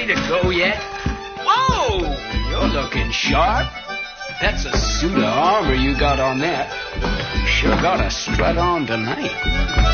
ready to go yet? Whoa! You're looking sharp. That's a suit of armor you got on there. You sure got a strut on tonight.